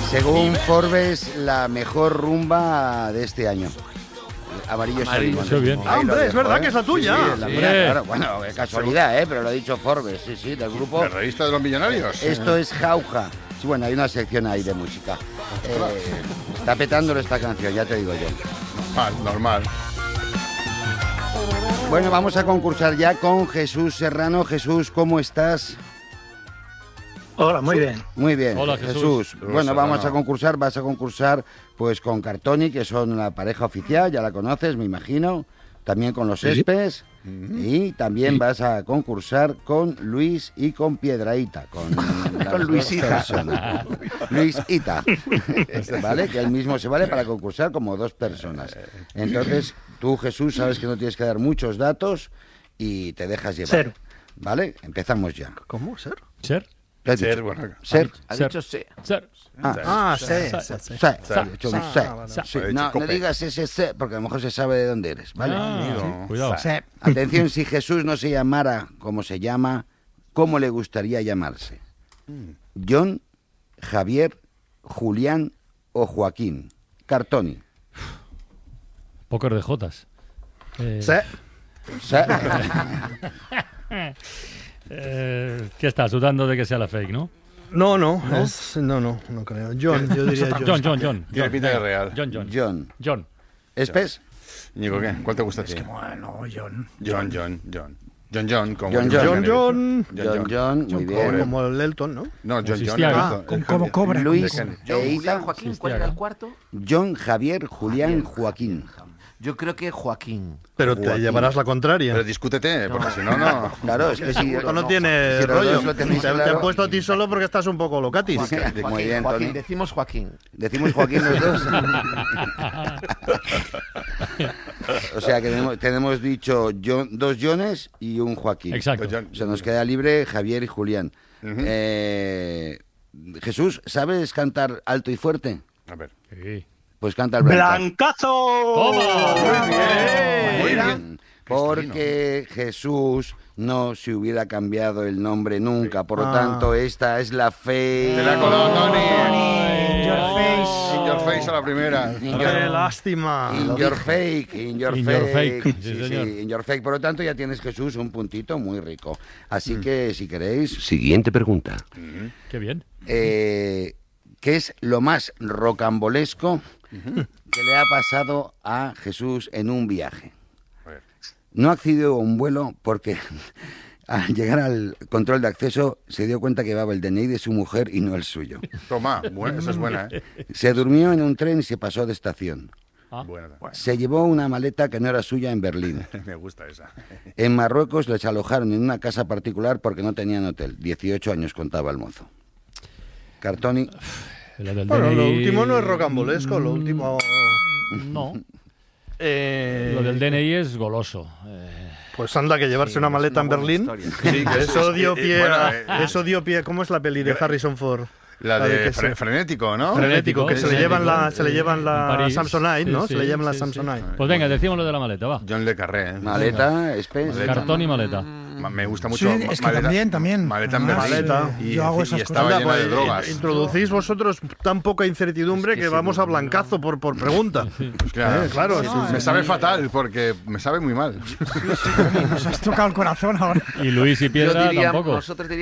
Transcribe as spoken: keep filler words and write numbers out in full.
Según Forbes, la mejor rumba de este año. Amarillo, Amarillo, Soy bien. Ah, hombre, es verdad ¿eh? que es la tuya. Sí, sí, es la Sí. mía, claro. Bueno, es casualidad, ¿eh? Pero lo ha dicho Forbes, sí, sí, del grupo. ¿La revista de los millonarios? Esto es Jauja. Sí, bueno, hay una sección ahí de música. Eh, está petándolo esta canción, ya te digo yo. Normal, normal. Bueno, vamos a concursar ya con Jesús Serrano. Jesús, ¿cómo estás? Hola, muy bien. Muy bien, Hola, Jesús. Jesús. Jesús Bueno, vamos Serrano. a concursar, vas a concursar pues con Cartoni, que son la pareja oficial, ya la conoces, me imagino. También con los Sí. Espes. Y también vas a concursar con Luis y con Piedraíta. Con, las Con dos Luisita. personas. Luisita. ¿Vale? Que él mismo se vale para concursar como dos personas. Entonces, tú, Jesús, sabes que no tienes que dar muchos datos y te dejas llevar. Cero. ¿Vale? Empezamos ya. ¿Cómo? ¿Ser? Ser, ¿Qué has Ser, dicho? bueno. Ser. Ha Ser. dicho sí. ser. Ah, Ah, sí. Ser. sí, sí. sé, Ser. he dicho un Ah, sé. vale. Sí, He dicho No, no cope. digas ese sé, porque a lo mejor se sabe de dónde eres, ¿vale? Ah, amigo. cuidado. Sí. Atención, si Jesús no se llamara como se llama, ¿cómo le gustaría llamarse? ¿John, Javier, Julián o Joaquín? Cartoni. Póker de Jotas. Eh, Sí. Sí. eh, ¿Qué estás dudando de que sea la fake, no? No, no, es, no, no, no creo. John, yo diría John. John, John, John. Tiene John, pinta de venga. real. John, John. John. John. ¿Espes? Ñigo, ¿qué? ¿Cuál te gusta a ti? Bueno, John. John, John, John. John, John, como John, John, John, John. John, John, muy bien. Como el Elton, ¿no? No, John, John. Existía, el- ¿Con el- cómo el- cobra? Luis de Ken. e John, Julián, Ita. Joaquín, Sí, ¿cuál hostia, era el ¿no? cuarto? John, Javier, Julián, Joaquín. Yo creo que Joaquín. Pero te Joaquín. llevarás la contraria. Pero discútete, porque si no, no. Claro, es que si... Esto no tiene si los rollo. dos lo Te, tenéis te claro- he puesto a ti solo porque estás un poco locatis. Muy Joaquín, bien, Joaquín, Tony. decimos Joaquín. Decimos Joaquín los dos. O sea que tenemos, tenemos dicho John- dos Johnes y un Joaquín. Exacto. Pues John- O sea, nos queda libre Javier y Julián. Ujú. Eh, Jesús, ¿sabes cantar alto y fuerte? A ver. Sí. Pues canta el blancazo. ¡Blancazo! ¡Toma! Muy bien. Muy Bien, bien. Porque Jesús no se hubiera cambiado el nombre nunca. Por lo Ah. tanto, esta es la fe. Te la ha colado, Tony. In your face. In your face a la primera. In ¡Qué your, lástima! in your fake, in your In fake. your fake, sí, Sí, sí, señor. in your fake. Por lo tanto, ya tienes, Jesús, un puntito muy rico. Así que, si queréis, Siguiente pregunta. Qué bien. eh, ¿qué es lo más rocambolesco que le ha pasado a Jesús en un viaje? A ver. No accedió a un vuelo porque al llegar al control de acceso se dio cuenta que llevaba el D N I de su mujer y no el suyo. Toma, bueno, esa es buena, ¿eh? Se durmió en un tren y se pasó de estación. Ah. Buena. Se llevó una maleta que no era suya en Berlín. Me gusta esa. En Marruecos les alojaron en una casa particular porque no tenían hotel. dieciocho años contaba el mozo. Cartoni, Lo del Bueno, D N I... lo último no es rocambolesco, lo último... No. Eh, Lo del D N I es goloso. Eh, Pues anda, que llevarse Sí, una es maleta en buena Berlín. historia. Sí, que Eso dio eh, pie bueno, a... eh, Eso dio pie... ¿Cómo es la peli de Harrison Ford? La La de de que fre- se- frenético, ¿no? Frenético, que se le llevan la, se le llevan En la París. Samsonite, Sí, ¿no? sí, Se le llevan la sí, sí. Samsonite. Pues venga, decimos lo de la maleta, va. John Le Carré, ¿eh? maleta, espes. Maleta. Cartón y maleta. Ma- Me gusta Sí, mucho. es que maleta- también, también. Maleta en Además, Berlín. Maleta. Y, yo hago y esas estaba cosas. llena de pues, drogas. Introducís vosotros tan poca incertidumbre que, vamos a blancazo por, por pregunta. Pues claro, Eh, claro, Sí, sí, sí, sí. me sabe fatal porque me sabe muy mal. Nos has tocado el corazón ahora. Y Luis y Yo Piedra diría, tampoco. nosotros diríamos